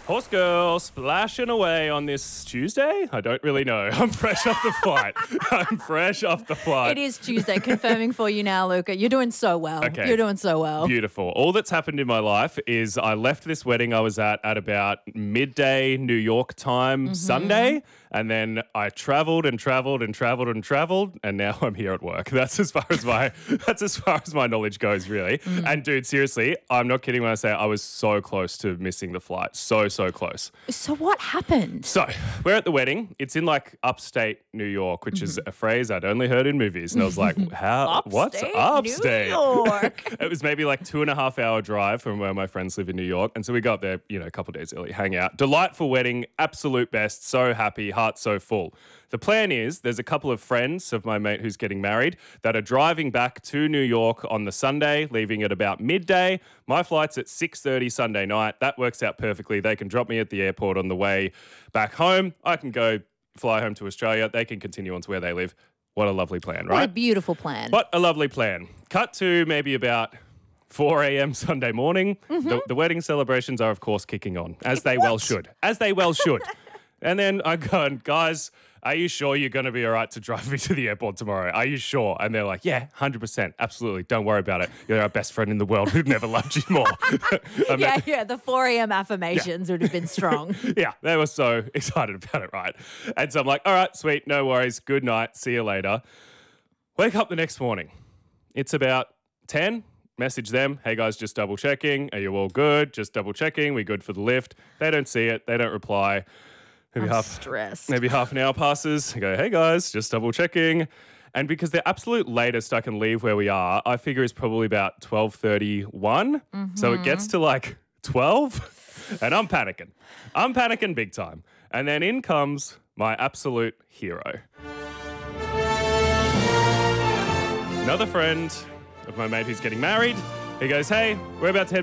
Horse Girl splashing away on this Tuesday? I don't really know. I'm fresh off the flight. It is Tuesday, confirming for you now, Luca. You're doing so well. Okay. You're doing so well. Beautiful. All that's happened in my life is I left this wedding I was at about midday New York time Sunday, and then I travelled and travelled, and now I'm here at work. That's as far as my knowledge goes, really. And dude, seriously, I'm not kidding when I say I was so close to missing the flight. So close. So what happened? So we're at the wedding. It's in like upstate New York, which is a phrase I'd only heard in movies. And I was like, how? What's Upstate upstate? New York. It was maybe like 2.5 hour drive from where my friends live in New York. And so we got there, a couple of days early, hang out. Delightful wedding, absolute best. So happy, heart so full. The plan is there's a couple of friends of my mate who's getting married that are driving back to New York on the Sunday, leaving at about midday. My flight's at 6:30 Sunday night. That works out perfectly. They can drop me at the airport on the way back home. I can go fly home to Australia. They can continue on to where they live. What a lovely plan, right? What a beautiful plan. What a lovely plan. Cut to maybe about 4 a.m. Sunday morning. The wedding celebrations are, of course, kicking on, as they well should. And then I go, guys, are you sure you're going to be all right to drive me to the airport tomorrow? Are you sure? And they're like, yeah, 100%. Absolutely. Don't worry about it. You're our best friend in the world. We've never loved you more. The 4 a.m. affirmations would have been strong. Yeah, they were so excited about it, right? And so I'm like, all right, sweet, no worries. Good night. See you later. Wake up the next morning. It's about 10. Message them. Hey, guys, just double checking. Are you all good? Just double checking. We good for the lift? They don't see it. They don't reply. Stressed. Maybe half an hour passes. I go, hey guys, just double checking. And because the absolute latest I can leave where we are, I figure is probably about 12:31. So it gets to like 12 and I'm panicking. I'm panicking big time. And then in comes my absolute hero. Another friend of my mate who's getting married. He goes, hey, we're about to head